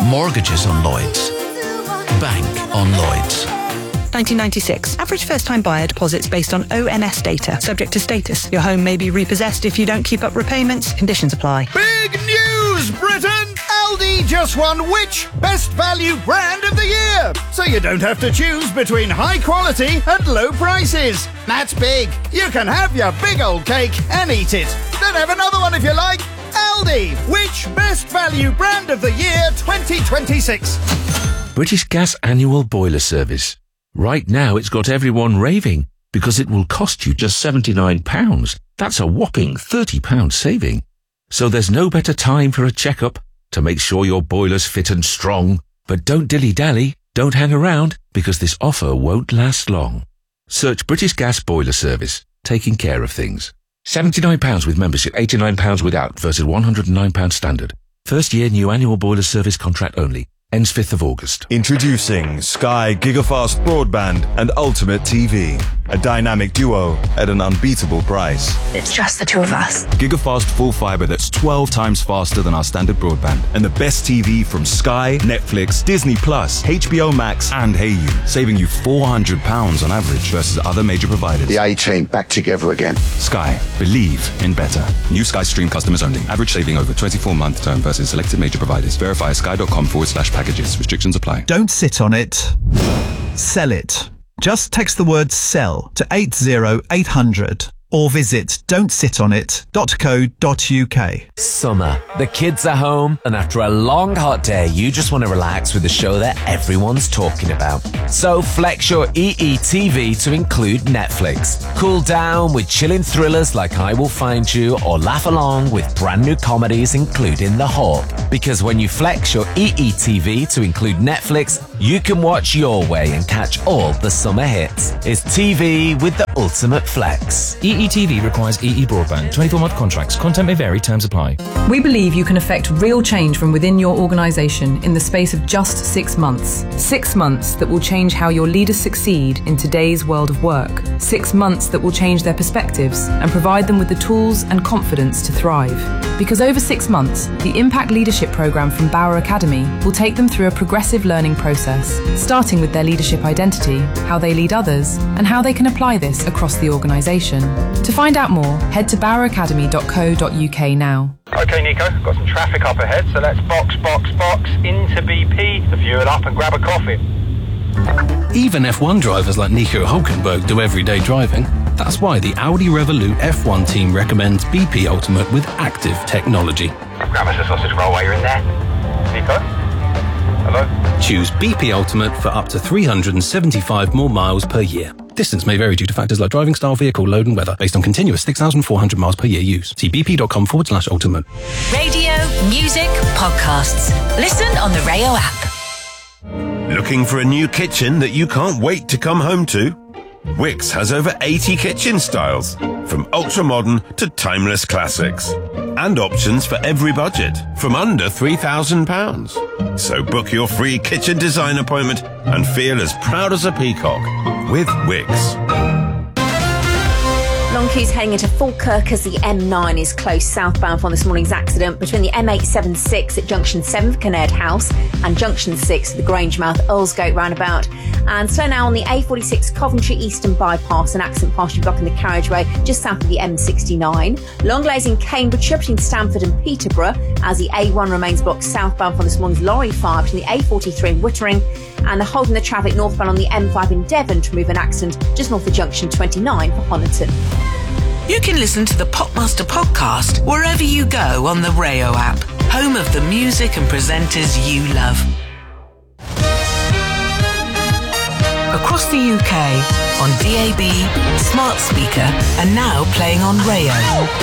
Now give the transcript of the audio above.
Mortgages on Lloyds. Bank on Lloyds. 1996. Average first-time buyer deposits based on ONS data. Subject to status. Your home may be repossessed if you don't keep up repayments. Conditions apply. Big news, Britain! Aldi just won which Best Value Brand of the Year? So you don't have to choose between high quality and low prices. That's big. You can have your big old cake and eat it. Then have another one if you like. Aldi, which Best Value Brand of the Year 2026? British Gas Annual Boiler Service. Right now it's got everyone raving because it will cost you just £79. That's a whopping £30 saving. So there's no better time for a checkup to make sure your boiler's fit and strong. But don't dilly-dally, don't hang around, because this offer won't last long. Search British Gas Boiler Service, taking care of things. £79 with membership, £89 without versus £109 standard. First year new annual boiler service contract only. Ends 5th of August. Introducing Sky Gigafast Broadband and Ultimate TV. A dynamic duo at an unbeatable price. It's just the two of us. Gigafast full fibre that's 12 times faster than our standard broadband. And the best TV from Sky, Netflix, Disney+, HBO Max and Hayu. Saving you £400 on average versus other major providers. The A-Team back together again. Sky. Believe in better. New Sky Stream customers only. Average saving over 24-month term versus selected major providers. Verify at sky.com/packages. Restrictions apply. Don't sit on it. Sell it. Just text the word SELL to 80800 or visit don'tsitonit.co.uk. Summer. The kids are home, and after a long hot day, you just want to relax with a show that everyone's talking about. So flex your EETV to include Netflix. Cool down with chilling thrillers like I Will Find You, or laugh along with brand new comedies including The Hawk. Because when you flex your EETV to include Netflix, you can watch your way and catch all the summer hits. It's TV with the ultimate flex. EETV requires EE broadband. 24-month contracts. Content may vary. Terms apply. We believe you can effect real change from within your organisation in the space of just 6 months. 6 months that will change how your leaders succeed in today's world of work. 6 months that will change their perspectives and provide them with the tools and confidence to thrive. Because over 6 months, the Impact Leadership Programme from Bauer Academy will take them through a progressive learning process, starting with their leadership identity, how they lead others, and how they can apply this across the organisation. To find out more, head to baueracademy.co.uk now. OK, Nico, got some traffic up ahead, so let's box into BP, to fuel up and grab a coffee. Even F1 drivers like Nico Hülkenberg do everyday driving. That's why the Audi Revolut F1 team recommends BP Ultimate with active technology. Grab us a sausage roll while you're in there. Nico? Hello? Choose BP Ultimate for up to 375 more miles per year. Distance may vary due to factors like driving style, vehicle load and weather, based on continuous 6,400 miles per year use. See bp.com/ultimate. Radio, music, podcasts. Listen on the Rayo app. Looking for a new kitchen that you can't wait to come home to? Wickes has over 80 kitchen styles, from ultra-modern to timeless classics. And options for every budget, from under £3,000. So book your free kitchen design appointment and feel as proud as a peacock with Wickes. Long queues heading into Falkirk as the M9 is closed southbound from this morning's accident between the M876 at junction 7 for Kinnaird House and junction 6 at the Grangemouth Earlsgate roundabout. And so now on the A46 Coventry Eastern Bypass, an accident partially blocking the carriageway just south of the M69. Long delays in Cambridgeshire between Stamford and Peterborough as the A1 remains blocked southbound from this morning's lorry fire between the A43 and Wittering. And they're holding the traffic northbound on the M5 in Devon to remove an accident just north of junction 29 for Honiton. You can listen to the Popmaster podcast wherever you go on the Rayo app, home of the music and presenters you love. Across the UK, on DAB, smart speaker, and now playing on Rayo.